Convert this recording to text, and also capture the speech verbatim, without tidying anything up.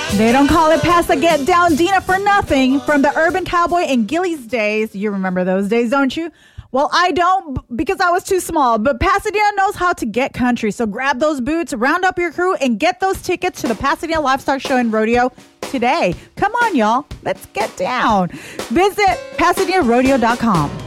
They don't call it Pass the Get Down Dina for nothing. From the Urban Cowboy and Gillies days. You remember those days, don't you? Well, I don't because I was too small, but Pasadena knows how to get country. So grab those boots, round up your crew, and get those tickets to the Pasadena Livestock Show and Rodeo today. Come on, y'all. Let's get down. Visit Pasadena Rodeo dot com.